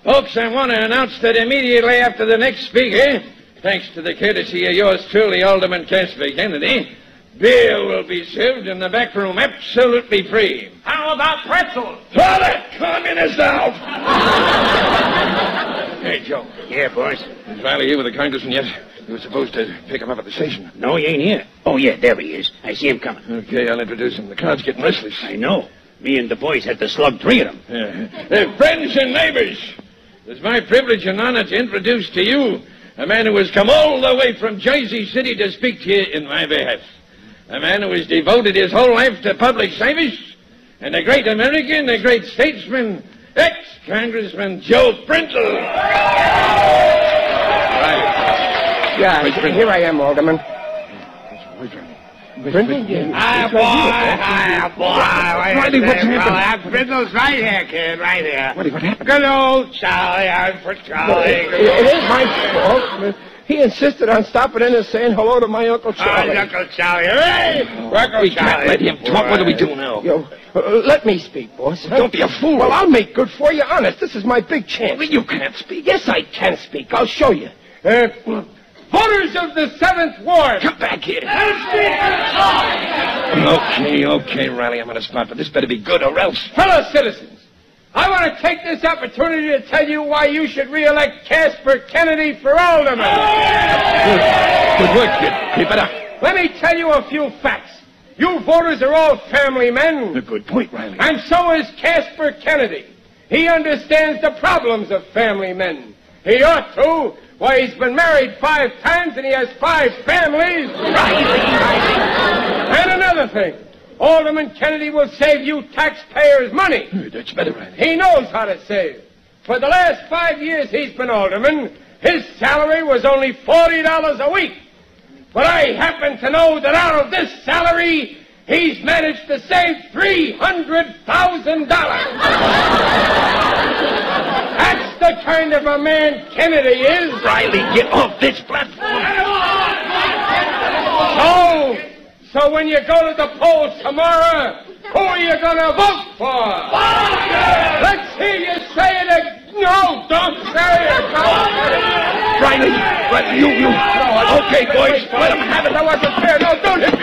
Folks, I want to announce that immediately after the next speaker, thanks to the courtesy of yours truly, Alderman Casper Kennedy, beer will be served in the back room absolutely free. How about pretzels? Throw that communist out! Hey, Joe. Yeah, boss. Is Riley here with the congressman yet? You were supposed to pick him up at the station. No, he ain't here. Oh, yeah, there he is. I see him coming. Okay, I'll introduce him. The crowd's getting restless. I know. Me and the boys had to slug 3 of them. Friends and neighbors, it's my privilege and honor to introduce to you a man who has come all the way from Jersey City to speak to you in my behalf. A man who has devoted his whole life to public service, and a great American, a great statesman, ex-Congressman Joe Prindle. Yeah, here I am, Alderman. Prindle? Boy. Riley, what's happened? Prindle's right here, kid, right here. What happened? Good old Charlie, I'm for Charlie. It ain't my fault. He insisted on stopping in and saying hello to my Uncle Charlie. Uncle Charlie. Hey! Uncle We can't let him talk. What do we do now? Let me speak, boss. Don't be a fool. Well, I'll make good for you, honest. This is my big chance. You can't speak. Yes, I can speak. I'll show you. Voters of the 7th Ward. Come back here. Okay, Riley, I'm on the spot, but this better be good or else. Fellow citizens, I want to take this opportunity to tell you why you should re-elect Casper Kennedy for alderman. Good work, kid. Keep it up. Let me tell you a few facts. You voters are all family men. A good point, Riley. And so is Casper Kennedy. He understands the problems of family men. He ought to. Why, he's been married 5 times and he has 5 families. Riley. And another thing. Alderman Kennedy will save you taxpayers money. That's better, Riley. He knows how to save. For the last 5 years he's been alderman, his salary was only $40 a week. But I happen to know that out of this salary, he's managed to save $300,000. That's the kind of a man Kennedy is. Riley, get off this platform. So when you go to the polls tomorrow, who are you going to vote for? Let's hear you say it again. No, don't say it. Riley, you. Okay, boys, let him have it. That wasn't fair. No, don't hit